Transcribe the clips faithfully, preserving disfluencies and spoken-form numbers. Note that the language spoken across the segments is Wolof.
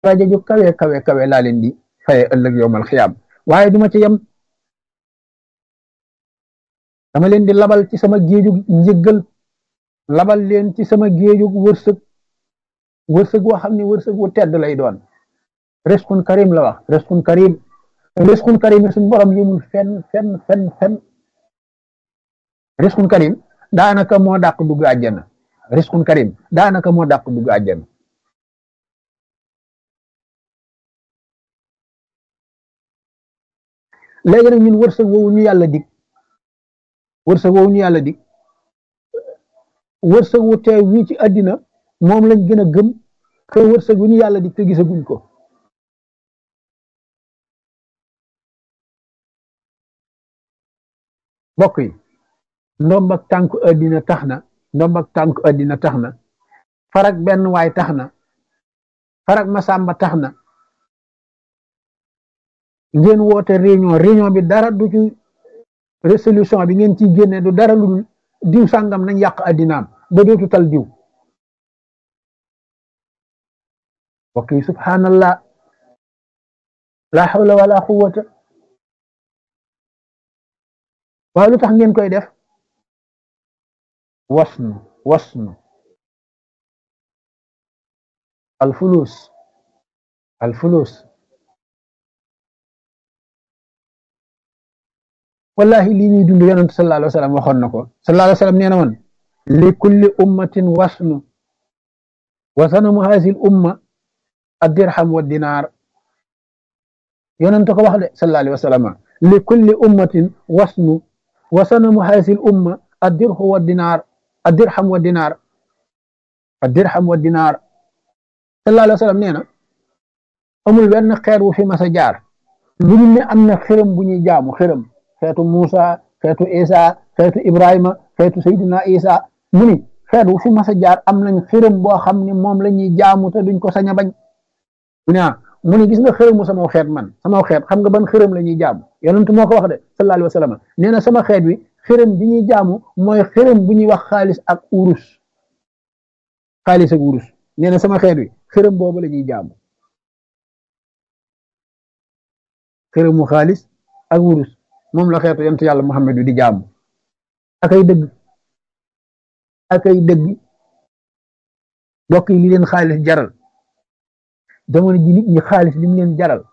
rajo ju kawe kawe kawe laa leen di faye ëllëg yowmal xiyaam waaye duma ci yem dama leen di labal ci sama géejug njëggal labal leen ci sama géejug wërsëg wërsëg woo xam ne wërsëg wu tedd lay doon risqun karim la wax risqun karim risqun karim suñ borom yëmul fenn fenn fenn fenn risqun karim daanaka moo dàq dugg àjjana risqun karim daanaka moo dàq dugg àjjana léegi nag ñun wërsëg woowu ñu yàlla dig wërsëg woowu ñu yàlla dig wërsëg wu teew wii ci àddina moom lañ gën a gëm te wërsëg wu ñu yàlla dig te gisaguñ ko mbokk yi ndomb ak tànku àddina tax na ndomb ak tànku àddina tax na farak benn waay tax na farak masamba tax na ngeen woote réunion réunion bi dara du ci résolution bi ngeen ciy génne du dara lu dul diw sàngam nañ yàq àddinaam ba dootu tal diw mbokk yi subhanallah la hawla wala quwwata waaye lu tax ngeen koy def wasnu wasnu alfulus alfulus wallahi lii ñuy dund yonent sallallahu alayhi wa sallam waxoon na ko sallallahu alayhi wa sallam nee na woon li kulli ummatin wasnu wa sanamu haazihil umma ad-dirham wa dinaar yonent ko wax de sallallahu alayhi wa sallam li kulli ummatin wasnu wa sanamu haazihil umma ad-dirhu wa dinaar ad-dirham wa dinaar ad-dirham wa dinaar sallallahu alayhi wa sallam nee na amul benn xeet wu fi mas a jaar lu ñu ne am na xërëm bu ñuy jaamu xërëm xeetu Muusa xeetu Isa xeetu Ibrahima xeetu Seydina Isa mu ni xeet wu fi mas a jaar am nañ xërëm boo xam ne moom la ñuy jaamu te duñ ko sañ a bañ mu ne ah mu ni gis nga xërëmu sama xeet man sama xeet xam nga ban xërëm la ñuy jaamu yonent moo ko wax de sallallahu alayhi wa sallam nee na sama xeet wi xërëm bi ñuy jaamu mooy xërëm bu ñuy wax xaalis ak urus xaalis ak urus nee na sama xeet wi xërëm boobu la ñuy jaamu xërëmu xaalis ak urus moom la xeetu yonent yàlla Muhammad wi di jaamu akay dëgg akay dëgg mbokk yi li leen xaalis jaral jamono ji nit ñi xaalis li mu leen jaral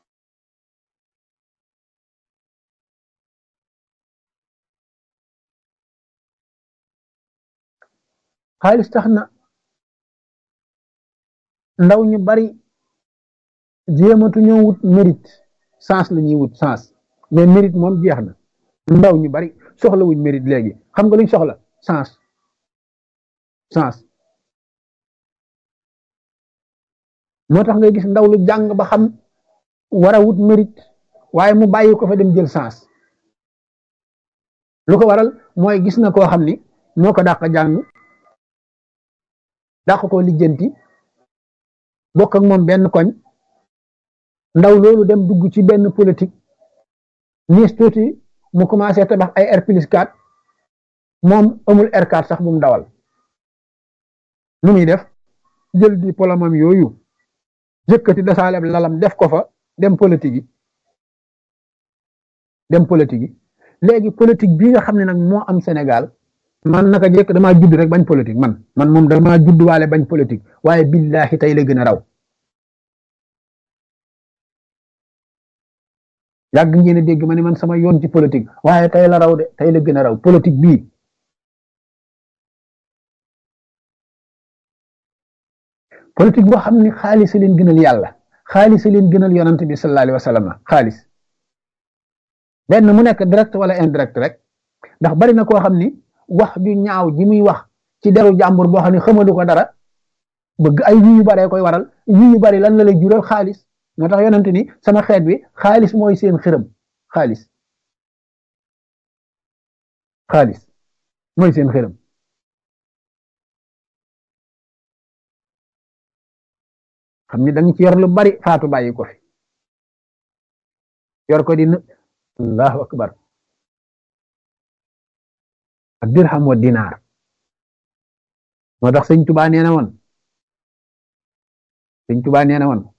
xaalis tax na ndaw ñu bari jéematu ñoo wut mérite sens la ñuy wut sens mais mérite moom jeex na ndaw ñu bari soxla wuñ mérite léegi xam nga luñ soxla sens sens moo tax ngay gis ndaw lu jàng ba xam war a wut mérite waaye mu bàyyi ko fa dem jël sens lu ko waral mooy gis na koo xam ni moo ko dàq jàng dàq ko lijjanti bokk ak moom benn koñ ndaw loolu dem dugg ci benn politique niis tuuti mu commencé tabax ay R plus quatre moom amul R quatre sax bu mu dawal nu muy def jël di polamam yooyu jëkkati dasaaleb lalam def ko fa dem politique yi dem politique yi léegi politique bii nga xam ne nag moo am Sénégal man naka jekk damaa judd rek bañ politique man man moom damaa judd waale bañ politique waaye billahi tey la gën a raw yàgg ngeen a dégg ma ne man sama yoon ci politique waaye tey la raw de tey la gën a raw politique bii politique boo xam ne xaalis leen gënal yàlla xaalis leen gënal yonante bi sallallahu alayhi wa sallam xaalis benn mu nekk direct wala indirect rek ndax bari na koo xam ni wax ju ñaaw ji muy wax ci deru jàmbur boo xam ne xamalu ko dara bëgg ay yu yu baree koy waral yu yu bari lan la lay jural xaalis moo tax yonante ni sama xeet bi xaalis mooy seen xërëm xaalis xaalis mooy seen xërëm xam ni da nga ci yor lu bari faatu bàyyi ko fi yor ko di allahu akbar ak dirham wa dinaar moo tax sëñ Tuubaa nee na woon sëñ Tuubaa nee na woon